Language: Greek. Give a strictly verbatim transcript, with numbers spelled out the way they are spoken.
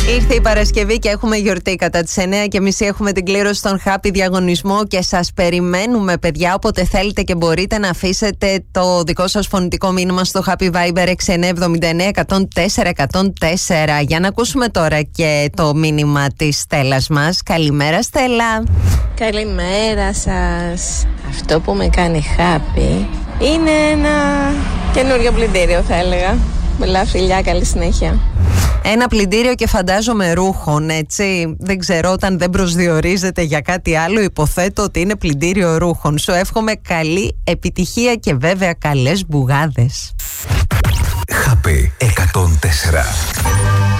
Ήρθε η Παρασκευή και έχουμε γιορτή. Κατά τις εννιά και μισή έχουμε την κλήρωση στον Happy διαγωνισμό και σας περιμένουμε, παιδιά, όποτε θέλετε και μπορείτε να αφήσετε το δικό σας φωνητικό μήνυμα στο Happy Viber έξι εννιά εβδομήντα εννιά εκατόν τέσσερα εκατόν τέσσερα. Για να ακούσουμε τώρα και το μήνυμα της Στέλλας μας. Καλημέρα, Στέλλα. Καλημέρα σας. Αυτό που με κάνει happy είναι ένα καινούριο πλυντήριο, θα έλεγα. Πολλά φιλιά, καλή συνέχεια. Ένα πλυντήριο και φαντάζομαι ρούχων, έτσι. Δεν ξέρω, όταν δεν προσδιορίζεται για κάτι άλλο, υποθέτω ότι είναι πλυντήριο ρούχων. Σου εύχομαι καλή επιτυχία και βέβαια καλές μπουγάδες. Happy εκατόν τέσσερα.